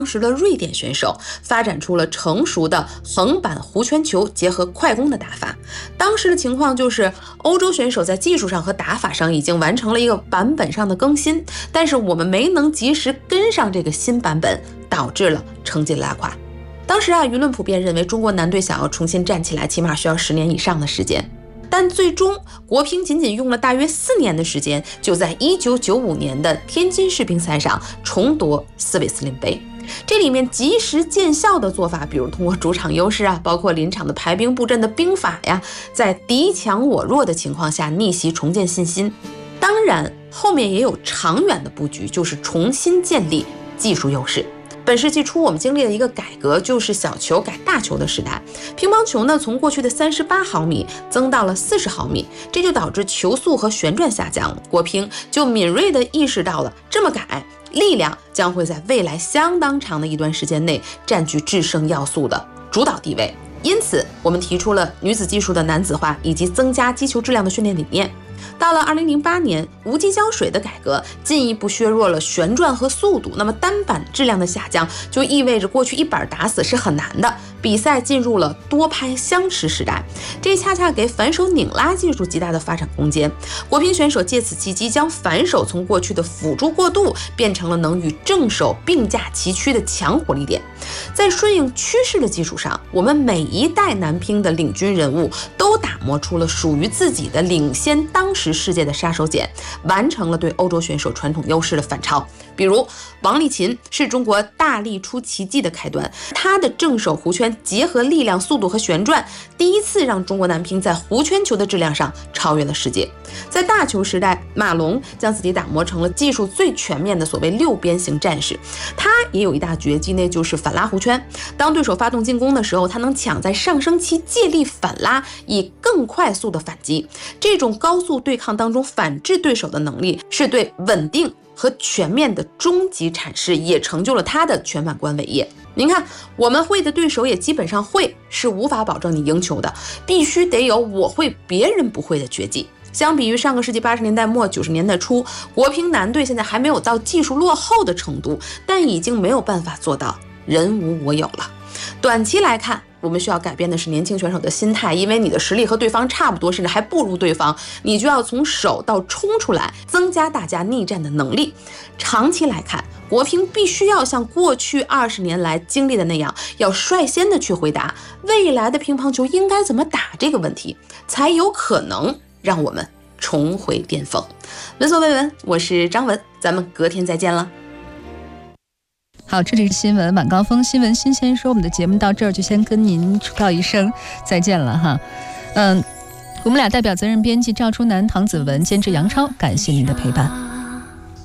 当时的瑞典选手发展出了成熟的横板弧圈球结合快攻的打法。当时的情况就是欧洲选手在技术上和打法上已经完成了一个版本上的更新，但是我们没能及时跟上这个新版本，导致了成绩拉垮。当时舆论普遍认为中国男队想要重新站起来，起码需要10年以上的时间。但最终国乒仅仅用了大约4年的时间，就在1995年的天津世乒赛上重夺斯韦斯林杯。这里面及时见效的做法，比如通过主场优势包括临场的排兵布阵的兵法在敌强我弱的情况下逆袭重建信心。当然后面也有长远的布局，就是重新建立技术优势。本世纪初我们经历了一个改革，就是小球改大球的时代。乒乓球呢，从过去的38毫米增到了40毫米，这就导致球速和旋转下降。国乒就敏锐地意识到了，这么改力量将会在未来相当长的一段时间内占据制胜要素的主导地位。因此我们提出了女子技术的男子化以及增加击球质量的训练理念。到了2008年，无机胶水的改革进一步削弱了旋转和速度，那么单板质量的下降就意味着过去一板打死是很难的，比赛进入了多拍相持时代，这恰恰给反手拧拉技术极大的发展空间。国乒选手借此契机，将反手从过去的辅助过渡变成了能与正手并驾齐驱的强火力点。在顺应趋势的基础上，我们每一代男乒的领军人物都打磨出了属于自己的领先当时世界的杀手锏，完成了对欧洲选手传统优势的反超。比如王励勤是中国大力出奇迹的开端，他的正手弧圈结合力量、速度和旋转，第一次让中国男乒在弧圈球的质量上超越了世界。在大球时代，马龙将自己打磨成了技术最全面的所谓6边形战士，他也有一大绝技，那就是反拉弧圈。当对手发动进攻的时候，他能抢在上升期借力反拉，以更快速的反击。这种高速对抗当中反制对手的能力，是对稳定和全面的终极阐释，也成就了他的全满贯伟业。您看，我们会的对手也基本上会，是无法保证你赢球的，必须得有我会别人不会的绝技。相比于上个世纪80年代末90年代初，国乒男队现在还没有到技术落后的程度，但已经没有办法做到人无我有了。短期来看，我们需要改变的是年轻选手的心态，因为你的实力和对方差不多，甚至还不如对方，你就要从守到冲出来，增加大家逆战的能力。长期来看，国乒必须要像过去20年来经历的那样，要率先的去回答未来的乒乓球应该怎么打这个问题，才有可能让我们重回巅峰。闻所未闻，我是张文，咱们隔天再见了。 好，这里是新闻晚高峰，新闻新鲜说，我们的节目到这儿就先跟您告一声再见了哈。我们俩代表责任编辑赵初南、唐子文，监制杨超，感谢您的陪伴。